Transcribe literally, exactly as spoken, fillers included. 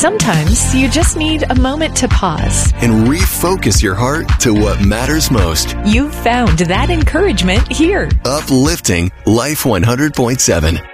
Sometimes you just need a moment to pause and refocus your heart to what matters most. You've found that encouragement here. Uplifting Life one hundred point seven.